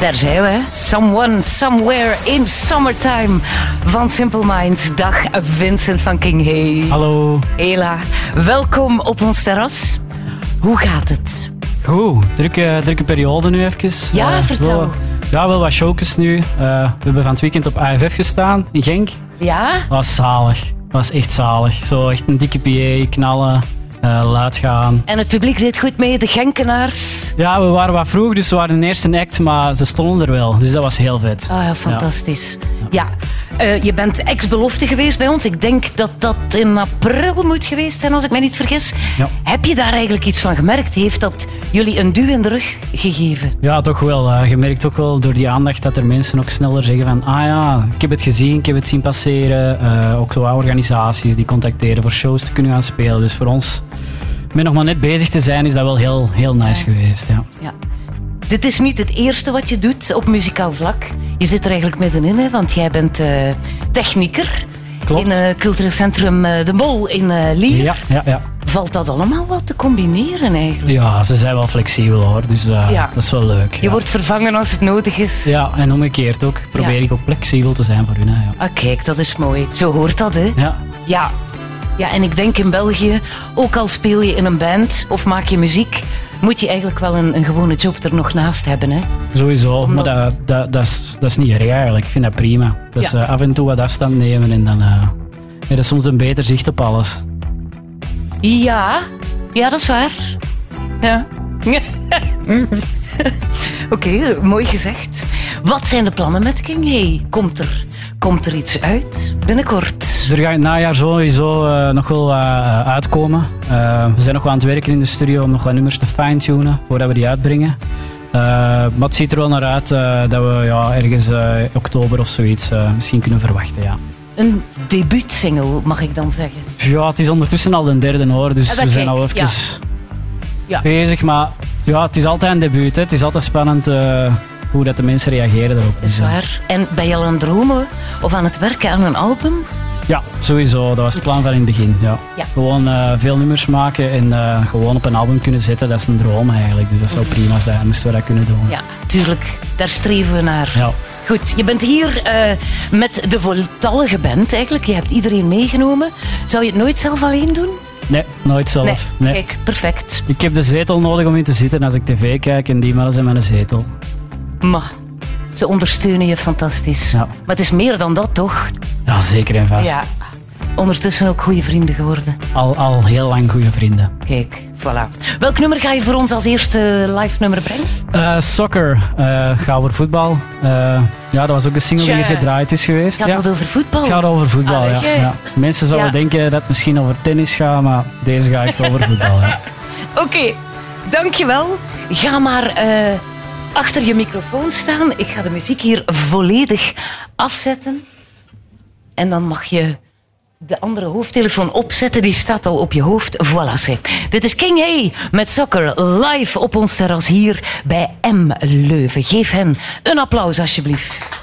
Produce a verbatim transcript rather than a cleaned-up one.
Daar zijn we. Someone, Somewhere in Summertime van Simple Minds. Dag Vincent van King. Hey. Hallo. Hela. Welkom op ons terras. Hoe gaat het? Goed. Drukke, drukke periode nu even. Ja, uh, vertel. Wel, ja, wel wat showjes nu. Uh, we hebben van het weekend op A F F gestaan in Genk. Ja? Was zalig. Was echt zalig. Zo echt een dikke P A, knallen. Uh, laat gaan. En het publiek deed goed mee, de Genkenaars? Ja, we waren wat vroeg, dus we waren de eerste act, maar ze stonden er wel. Dus dat was heel vet. Ah ja, fantastisch. Ja, ja. Uh, je bent ex-belofte geweest bij ons. Ik denk dat dat in april moet geweest zijn, als ik mij niet vergis. Ja. Heb je daar eigenlijk iets van gemerkt? Heeft dat jullie een duw in de rug gegeven? Ja, toch wel. Uh, je merkt ook wel door die aandacht dat er mensen ook sneller zeggen van ah ja, ik heb het gezien, ik heb het zien passeren. Uh, ook zo organisaties die contacteren voor shows te kunnen gaan spelen. Dus voor ons... met nog maar net bezig te zijn, is dat wel heel, heel nice ja. geweest. Ja. Ja. Dit is niet het eerste wat je doet op muzikaal vlak. Je zit er eigenlijk middenin, hè, want jij bent uh, technieker. Klopt. In het uh, cultureel centrum uh, De Mol in uh, Lier. Ja, ja, ja. Valt dat allemaal wat te combineren eigenlijk? Ja, ze zijn wel flexibel hoor, dus uh, ja. dat is wel leuk. Je ja. wordt vervangen als het nodig is. Ja, en omgekeerd ook. Probeer ja. ik ook flexibel te zijn voor hun. Hè, ja. Ah, kijk, dat is mooi. Zo hoort dat, hè? Ja. Ja. Ja, en ik denk in België, ook al speel je in een band of maak je muziek, moet je eigenlijk wel een, een gewone job er nog naast hebben. Hè? Sowieso, Omdat... maar dat, dat, dat, is, dat is niet erg eigenlijk. Ik vind dat prima. Dus ja. uh, af en toe wat afstand nemen en dan uh, heb je soms een beter zicht op alles. Ja, ja, dat is waar. Ja. Oké, okay, mooi gezegd. Wat zijn de plannen met King? Hey, komt er... Komt er iets uit binnenkort? Er gaat in het najaar sowieso uh, nog wel uh, uitkomen. Uh, we zijn nog wel aan het werken in de studio om nog wat nummers te fine-tunen voordat we die uitbrengen. Uh, maar het ziet er wel naar uit uh, dat we ja, ergens uh, oktober of zoiets uh, misschien kunnen verwachten. Ja. Een debuutsingle, mag ik dan zeggen? Ja, het is ondertussen al de derde hoor, dus we zijn al even ja. Ja. bezig. Maar ja, het is altijd een debuut. Hè. Het is altijd spannend... Uh, hoe dat de mensen reageren daarop. Dat is waar. En ben je al aan het dromen of aan het werken aan een album? Ja, sowieso. Dat was het plan van in het begin. Ja. Ja. Gewoon uh, veel nummers maken en uh, gewoon op een album kunnen zetten. Dat is een droom eigenlijk. Dus dat zou prima zijn. Moesten we dat kunnen doen. Ja, tuurlijk. Daar streven we naar. Ja. Goed, je bent hier uh, met de voltallige band eigenlijk. Je hebt iedereen meegenomen. Zou je het nooit zelf alleen doen? Nee, nooit zelf. Nee. Nee. Kijk, perfect. Ik heb de zetel nodig om in te zitten als ik tv kijk en die mannen zijn met een zetel. Maar ze ondersteunen je fantastisch. Ja. Maar het is meer dan dat, toch? Ja, zeker en vast. Ja. Ondertussen ook goede vrienden geworden. Al, al heel lang goede vrienden. Kijk, voilà. Welk nummer ga je voor ons als eerste live nummer brengen? Uh, soccer. Uh, gaat over voetbal. Uh, ja, dat was ook een single Tja. die gedraaid is geweest. Gaat ja. het over voetbal? Het gaat over voetbal, ah, ja. ja. Mensen zouden ja. denken dat het misschien over tennis gaat, maar deze gaat echt over voetbal. Ja. Oké, okay. Dankjewel. Ga maar... Uh, achter je microfoon staan. Ik ga de muziek hier volledig afzetten. En dan mag je de andere hoofdtelefoon opzetten. Die staat al op je hoofd. Voilà, zeg. Dit is King Hey met Soccer live op ons terras hier bij M Leuven. Geef hen een applaus alsjeblieft.